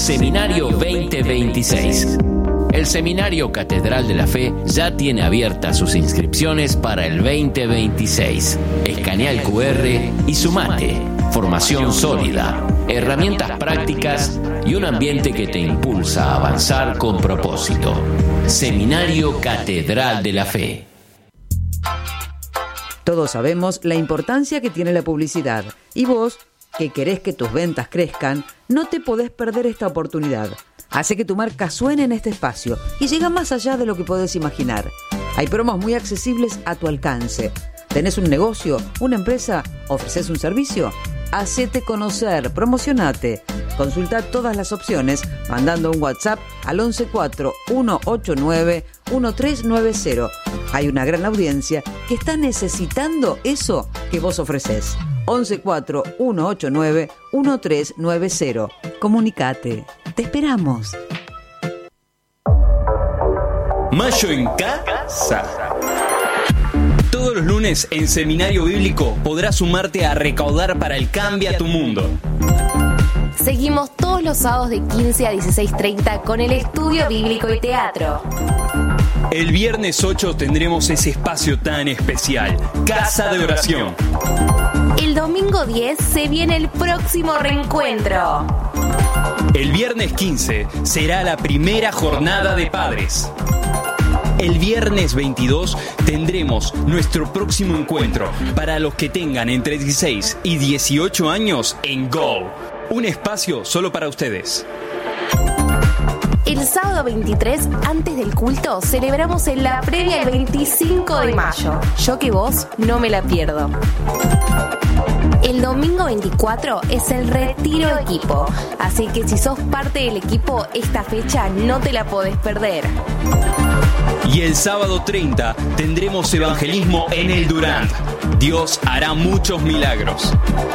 Seminario 2026. El Seminario Catedral de la Fe ya tiene abiertas sus inscripciones para el 2026. Escanea el QR y sumate. Formación sólida, herramientas prácticas y un ambiente que te impulsa a avanzar con propósito. Seminario Catedral de la Fe. Todos sabemos la importancia que tiene la publicidad. Y vos, que querés que tus ventas crezcan, no te podés perder esta oportunidad. Hace que tu marca suene en este espacio y llega más allá de lo que podés imaginar. Hay promos muy accesibles a tu alcance. ¿Tenés un negocio, una empresa? ¿Ofreces un servicio? Hacete conocer, promocionate. Consulta todas las opciones mandando un WhatsApp al 114-189-1390. Hay una gran audiencia que está necesitando eso que vos ofreces. 114-189-1390. Comunicate. Te esperamos. Mayo en casa. Todos los lunes en Seminario Bíblico podrás sumarte a recaudar para el Cambia tu Mundo. Seguimos todos los sábados de 15 a 16:30 con el estudio bíblico y teatro. El viernes 8 tendremos ese espacio tan especial, Casa de Oración. El domingo 10 se viene el próximo reencuentro. El viernes 15 será la primera jornada de padres. El viernes 22 tendremos nuestro próximo encuentro para los que tengan entre 16 y 18 años en Go. Un espacio solo para ustedes. El sábado 23, antes del culto, celebramos en la previa el 25 de mayo. Yo que vos no me la pierdo. El domingo 24 es el retiro equipo, así que si sos parte del equipo, esta fecha no te la podés perder. Y el sábado 30 tendremos evangelismo en el Durant. Dios hará muchos milagros.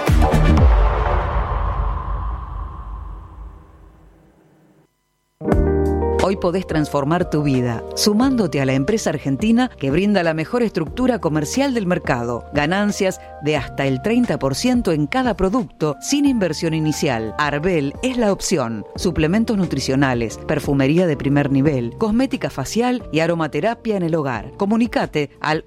Hoy podés transformar tu vida, sumándote a la empresa argentina que brinda la mejor estructura comercial del mercado. Ganancias de hasta el 30% en cada producto, sin inversión inicial. Arbel es la opción. Suplementos nutricionales, perfumería de primer nivel, cosmética facial y aromaterapia en el hogar. Comunicate al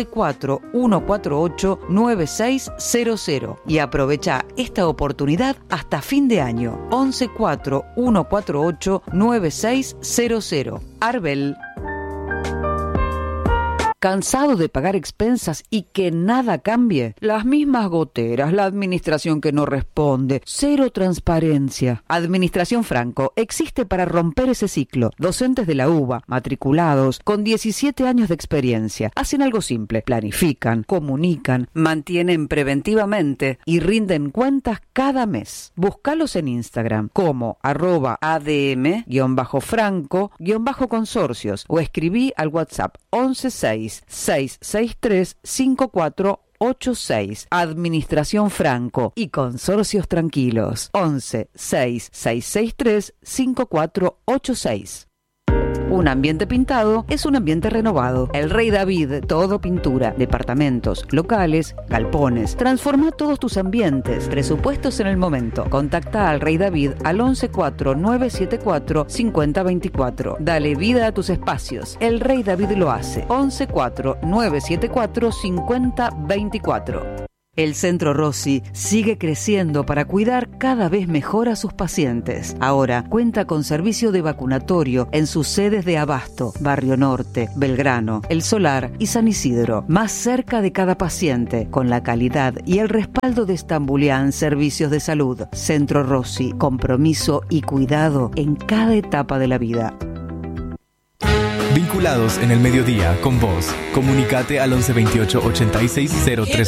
114-148-9600 y aprovecha esta oportunidad hasta fin de año. 114-148-9600. Arbel. ¿Cansado de pagar expensas y que nada cambie? Las mismas goteras, la administración que no responde, cero transparencia. Administración Franco existe para romper ese ciclo. Docentes de la UBA, matriculados, con 17 años de experiencia. Hacen algo simple, planifican, comunican, mantienen preventivamente y rinden cuentas cada mes. Búscalos en Instagram como @adm_franco_consorcios o escribí al WhatsApp 1166635486. Administración Franco y Consorcios Tranquilos. 1166635486. Un ambiente pintado es un ambiente renovado. El Rey David, todo pintura, departamentos, locales, galpones. Transforma todos tus ambientes. Presupuestos en el momento. Contacta al Rey David al 114-974-5024. Dale vida a tus espacios. El Rey David lo hace. 114-974-5024. El Centro Rossi sigue creciendo para cuidar cada vez mejor a sus pacientes. Ahora cuenta con servicio de vacunatorio en sus sedes de Abasto, Barrio Norte, Belgrano, El Solar y San Isidro, más cerca de cada paciente, con la calidad y el respaldo de Stambulian Servicios de Salud. Centro Rossi, compromiso y cuidado en cada etapa de la vida. Vinculados en el mediodía con vos. Comunicate al 1128 86 030.